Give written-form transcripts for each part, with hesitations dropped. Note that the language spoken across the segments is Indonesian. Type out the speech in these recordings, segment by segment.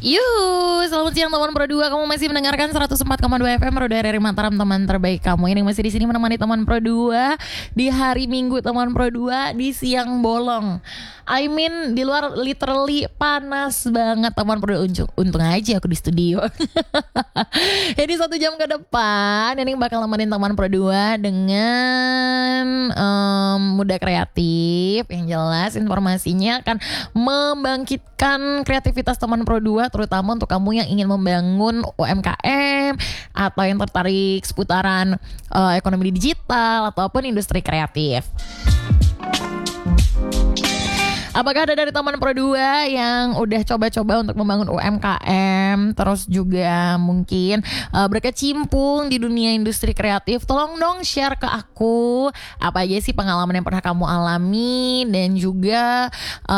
Yuk, selamat siang teman Pro 2. Kamu masih mendengarkan 104,2 FM Pro dari Mataram, teman terbaik kamu. Ini masih di sini menemani teman Pro 2 di hari Minggu, teman Pro 2 di siang bolong. I mean di luar literally panas banget teman Pro 2. Untung aja aku di studio. Jadi 1 jam ke depan ini bakal nemenin teman Pro 2 dengan muda kreatif. Yang jelas informasinya akan membangkitkan kreativitas teman Pro 2, terutama untuk kamu yang ingin membangun UMKM atau yang tertarik seputaran ekonomi digital ataupun industri kreatif. Apakah ada dari teman Pro 2 yang udah coba-coba untuk membangun UMKM, terus juga mungkin berkecimpung di dunia industri kreatif? Tolong dong share ke aku apa aja sih pengalaman yang pernah kamu alami, dan juga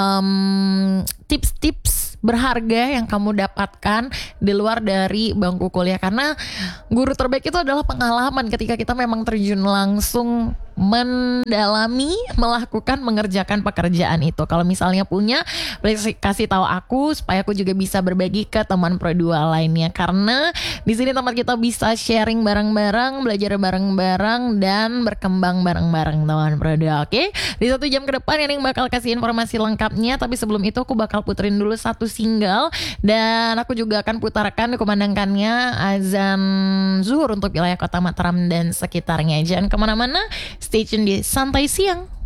tips-tips berharga yang kamu dapatkan di luar dari bangku kuliah. Karena guru terbaik itu adalah pengalaman ketika kita memang terjun langsung mendalami, melakukan, mengerjakan pekerjaan itu. Kalau misalnya punya, kasih tahu aku supaya aku juga bisa berbagi ke teman Pro 2 lainnya. Karena di sini tempat kita bisa sharing bareng-bareng, belajar bareng-bareng, dan berkembang bareng-bareng teman Pro 2. Oke? Di 1 jam ke depan yang bakal kasih informasi lengkapnya. Tapi sebelum itu aku bakal puterin dulu satu single, dan aku juga akan putarkan dikumandangkannya azan zuhur untuk wilayah kota Mataram dan sekitarnya. Jangan kemana-mana, stay tune di Santai Siang.